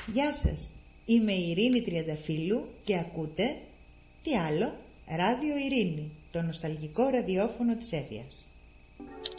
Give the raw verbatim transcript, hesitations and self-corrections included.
Γεια σας, είμαι η Ειρήνη Τριανταφύλλου και ακούτε, τι άλλο, Ράδιο Ειρήνη, το νοσταλγικό ραδιόφωνο της Εύβοιας.